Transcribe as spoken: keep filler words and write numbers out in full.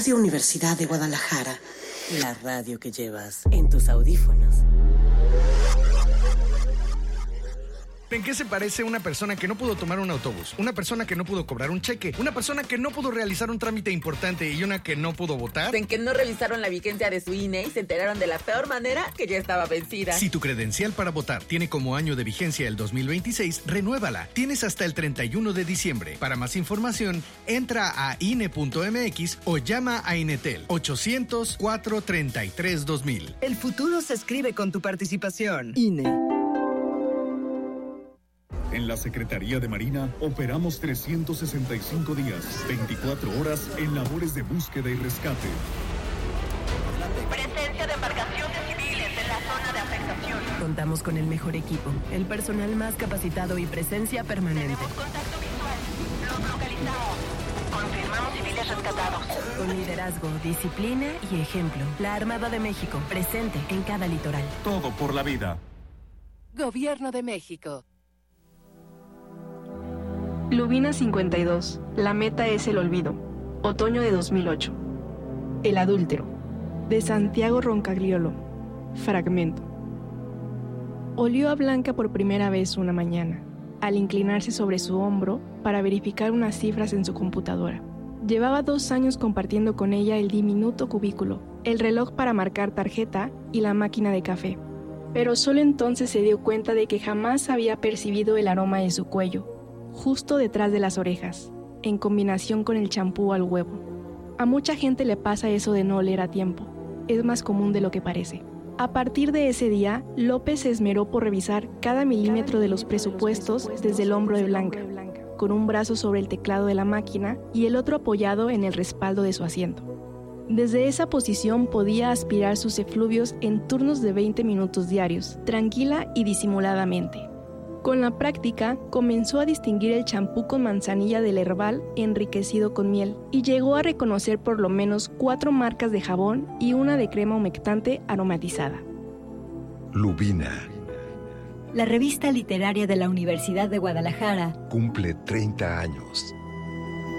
Radio Universidad de Guadalajara. La radio que llevas en tus audífonos. ¿En qué se parece una persona que no pudo tomar un autobús? Una persona que no pudo cobrar un cheque, una persona que no pudo realizar un trámite importante y una que no pudo votar. En que no revisaron la vigencia de su I N E y se enteraron de la peor manera que ya estaba vencida. Si tu credencial para votar tiene como año de vigencia el dos mil veintiséis, renuévala. Tienes hasta el treinta y uno de diciembre. Para más información, entra a I N E punto M X o llama a Inetel ochocientos, cuatrocientos treinta y tres, dos mil. El futuro se escribe con tu participación. I N E. En la Secretaría de Marina operamos trescientos sesenta y cinco días, veinticuatro horas en labores de búsqueda y rescate. Presencia de embarcaciones civiles en la zona de afectación. Contamos con el mejor equipo, el personal más capacitado y presencia permanente. Tenemos contacto visual. Los localizamos. Confirmamos civiles rescatados. Con liderazgo, disciplina y ejemplo. La Armada de México, presente en cada litoral. Todo por la vida. Gobierno de México. Lubina cincuenta y dos. La meta es el olvido. Otoño de dos mil ocho. El adúltero. De Santiago Roncagliolo. Fragmento. Olió a Blanca por primera vez una mañana, al inclinarse sobre su hombro para verificar unas cifras en su computadora. Llevaba dos años compartiendo con ella el diminuto cubículo, el reloj para marcar tarjeta y la máquina de café. Pero solo entonces se dio cuenta de que jamás había percibido el aroma de su cuello, justo detrás de las orejas, en combinación con el champú al huevo. A mucha gente le pasa eso de no oler a tiempo. Es más común de lo que parece. A partir de ese día, López se esmeró por revisar cada milímetro de los presupuestos desde el hombro de Blanca, con un brazo sobre el teclado de la máquina y el otro apoyado en el respaldo de su asiento. Desde esa posición podía aspirar sus efluvios en turnos de veinte minutos diarios, tranquila y disimuladamente. Con la práctica, comenzó a distinguir el champú con manzanilla del Herbal enriquecido con miel y llegó a reconocer por lo menos cuatro marcas de jabón y una de crema humectante aromatizada. Lubina. La revista literaria de la Universidad de Guadalajara Cumple treinta años.